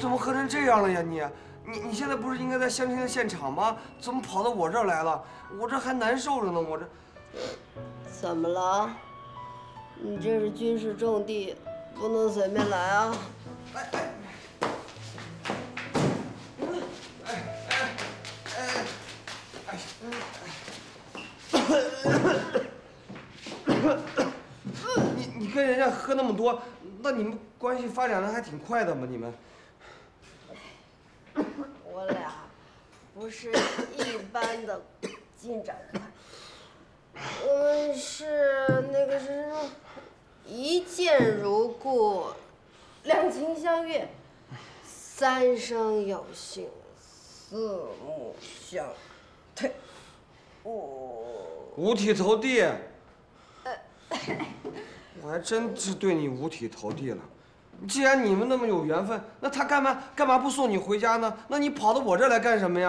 怎么喝成这样了呀你现在不是应该在相亲的现场吗？怎么跑到我这儿来了？我这还难受着呢，我这。 怎么了？你这是军事重地，不能随便来啊！ 你跟人家喝那么多，那你们关系发展的还挺快的嘛？你们？ 我俩不是一般的进展快，我们是那个是什么？一见如故，两情相悦，三生有幸，四目相对。 五体投地。我还真是对你五体投地了。既然你们那么有缘分，那他干嘛不送你回家呢？那你跑到我这儿来干什么呀？